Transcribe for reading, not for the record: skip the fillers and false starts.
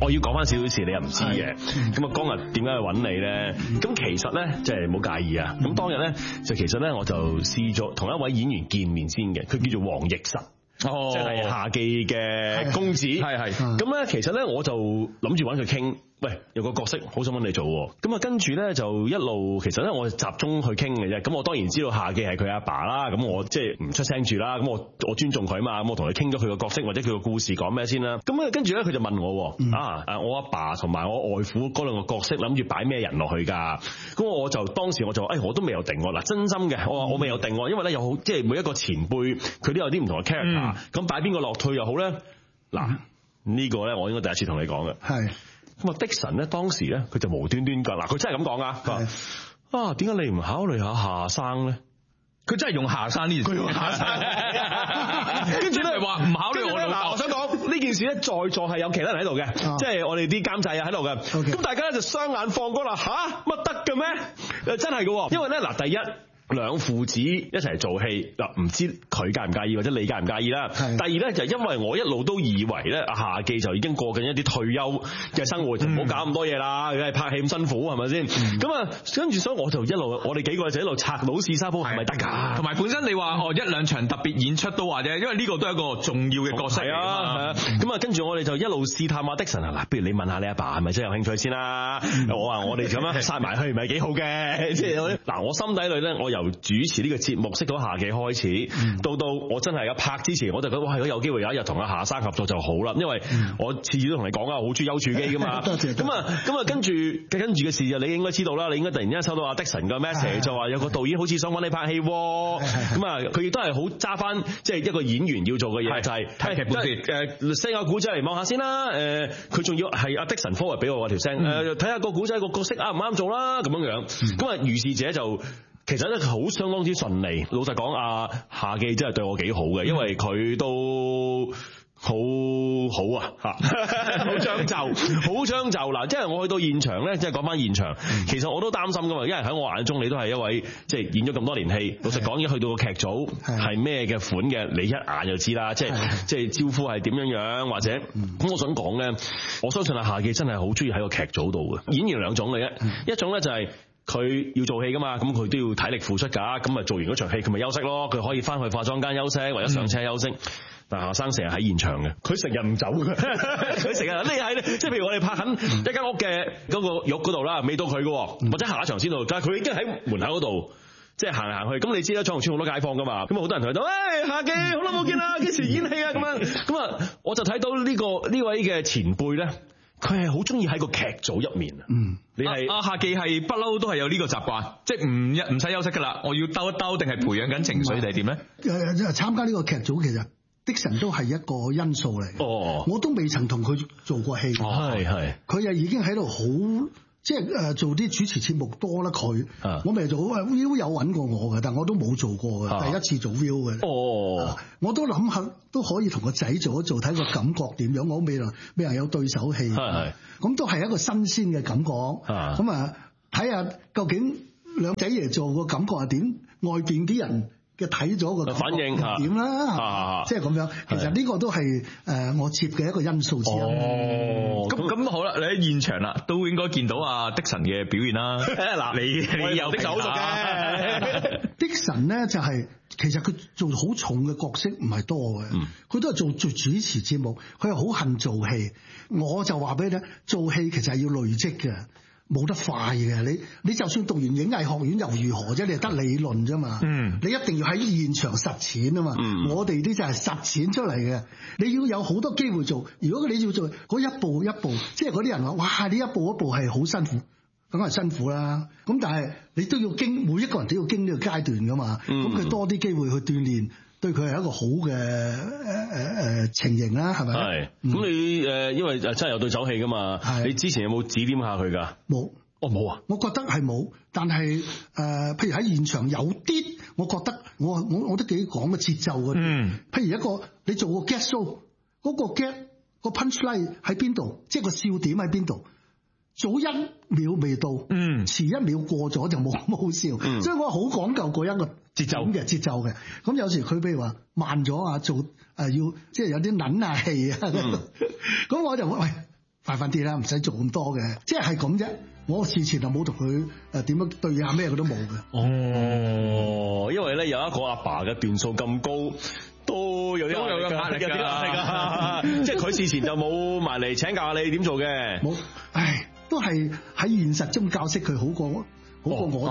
我要講翻少少事，你又唔知嘅。咁啊，當日點解去揾你咧？咁其實咧，即係唔好介意啊。咁當日咧，就其實咧，我就試咗同一位演員見面先嘅，佢叫做黃奕晨。即係夏記嘅公子，係咁咧。其實咧，我就諗住揾佢傾，喂，有個角色好想揾你做，咁啊，跟住咧就一路，其實咧我集中去傾嘅啫。咁我當然知道夏記係佢阿爸啦，咁我即係唔出聲住啦。咁我尊重佢嘛，咁我同佢傾咗佢個角色或者佢個故事講咩先啦。咁啊，跟住咧佢就問我，我阿爸同埋我外父嗰兩個角色諗住擺咩人落去㗎？咁我就當時我就我都未有定喎。嗱，真心嘅，我話我未有定喎，因為咧有好即係每一個前輩佢都有啲唔同嘅 character。咁擺邊個落退又好咧？嗱，呢個咧我應該第一次同你講嘅。係咁啊，Dixon咧當時咧佢就無端端㗎，嗱佢真係咁講啊！佢話點解你唔考慮下夏生咧？佢真係用夏生呢件事，佢用夏生，跟住咧話唔考慮我老豆。我想講呢件事咧，在座係有其他人喺度嘅，即係我哋啲監製啊喺度嘅。咁大家咧就雙眼放光啦，乜得嘅咩？真係嘅，因為咧嗱，第一。兩父子一齊做戲嗱，唔知佢介唔介意或者你介唔介意啦。第二咧就係因為我一路都以為咧夏記就已經過緊一啲退休嘅生活，就唔好搞咁多嘢啦，佢係拍戲咁辛苦係咪先？咁啊跟住所以我就一路我哋幾個就一路拆老士沙煲係咪得㗎？同埋本身你話一兩場特別演出都話啫，因為呢個都係一個重要嘅角色嚟啊。咁啊跟住我哋就一路試探阿Dixon嗱，不如你問下你阿爸係咪真係有興趣先啦？我話我哋咁樣殺埋去唔係幾好嘅，即係嗱我心底裏咧我由主持呢個節目識到夏記開始，到我真係有拍之前，我就覺得哇，如果有機會有一日同阿夏生合作就好啦，因為我次次都同你講啊，好中意丘處機噶嘛。多謝。咁啊，跟住嘅事就你應該知道啦，你應該突然間收到阿Dixon嘅 message 就話有個導演好似想揾你拍戲喎。咁啊，佢亦都係好揸翻即係一個演員要做嘅嘢，就係睇劇本先，send 個古仔嚟望下先啦。佢仲要係阿Dixon forward 俾我條聲，睇下個古仔個角色啱唔啱做啦，咁樣樣。咁啊，如是者就。其實咧好相當之順利，老實講夏記真係對我幾好嘅，因為佢都好好啊好將就嗱，即係我去到現場咧，即係講翻現場，其實我都擔心噶嘛，因為喺我眼中你都係一位即係演咗咁多年戲，老實講一去到個劇組係咩嘅款嘅，你一眼就知啦，即係招呼係點樣或者咁我想講咧，我相信夏記真係好中意喺個劇組度嘅。演員兩種嘅啫，一種咧就係佢要做戲噶嘛，咁佢都要體力付出㗎，咁啊做完嗰場戲佢咪休息咯，佢可以翻去化妝間休息或者上車休息。但夏生成日喺現場嘅，佢成日唔走嘅，佢成日匿喺即係譬如我哋拍緊一間屋嘅嗰個浴嗰度啦，未到佢嘅，或者下一場先到，但係佢已經喺門口嗰度。即係行嚟行去，咁你知啦，彩虹村好多街坊噶嘛，咁好多人同佢講，夏記好耐冇見啦，幾時演戲啊？咁啊，我就睇到呢位嘅前輩咧，佢係好中意喺個劇組入面。你係夏記係不嬲都係有呢個習慣，即係唔使休息噶啦，我要兜一兜，定係培養緊情緒定係點咧？ 參加呢個劇組其實Dixon都係一個因素嚟。我都未曾同佢做過戲。佢又已經喺度好。即係做啲主持節目多啦，佢我未做，Will 有揾過我嘅，但我都冇做過嘅，第一次做 Will 嘅。我都諗下都可以同個仔做一做，睇個感覺點樣。我未能有對手戲，咁都係一個新鮮嘅感覺。咁啊，睇下究竟兩仔爺做個感覺係點，外邊啲人嘅睇咗個反應點啦，即係咁樣。其實呢個都係我接嘅一個因素之一。 咁好啦，你喺現場啦，都應該見到Dixon 嘅表現啦。嗱，你又Dixon好熟嘅。 Dixon 咧就係其實佢做好重嘅角色唔係多嘅，佢都係做主持節目，佢係好恨做戲。我就話俾你聽，做戲其實係要累積嘅。冇得快嘅，你就算讀完影藝學院又如何啫？你係得理論啫嘛。你一定要喺現場實踐啊嘛。我哋啲就係實踐出嚟嘅。你要有好多機會做。如果你要做嗰一步一步，即係嗰啲人話：哇！你一步一步係好辛苦，梗係辛苦啦。咁但係你都要經，每一個人都要經呢個階段噶嘛。咁佢多啲機會去鍛鍊，對佢係一個好嘅情形啦，係咪？係。 咁你因為真係有對手戲噶嘛？你之前有冇指點下佢㗎？ 冇。冇啊！我覺得係冇，但係譬如喺現場有啲，我覺得我都幾講嘅節奏嘅。譬如一個你做個 get show，嗰個 get 個 punchline 喺邊度，即係個笑點喺邊度。早一秒未到，遲一秒過咗就冇咁好笑。所以我好講究嗰一個節奏嘅。咁有時佢譬如話慢咗做要即係有啲撚下氣啊。咁我就喂。 快啲啦，唔使做咁多嘅，即係咁啫。我事前就冇同佢點樣對下咩，佢都冇嘅。 哦，因為咧有一個阿爸嘅段數咁高。都有啲壓力㗎，即係佢事前就冇埋嚟請教下你點做嘅。 冇，唉，都係喺現實中教識佢好過我